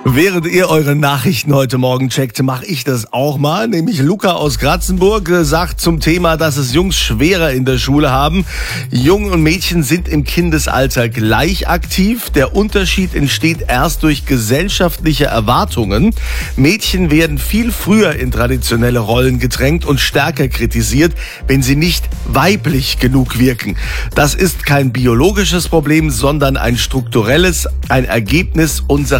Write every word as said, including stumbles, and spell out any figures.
Während ihr eure Nachrichten heute Morgen checkt, mache ich das auch mal. Nämlich Luca aus Gratzenburg äh, sagt zum Thema, dass es Jungs schwerer in der Schule haben. Jungen und Mädchen sind im Kindesalter gleich aktiv. Der Unterschied entsteht erst durch gesellschaftliche Erwartungen. Mädchen werden viel früher in traditionelle Rollen gedrängt und stärker kritisiert, wenn sie nicht weiblich genug wirken. Das ist kein biologisches Problem, sondern ein strukturelles, ein Ergebnis unserer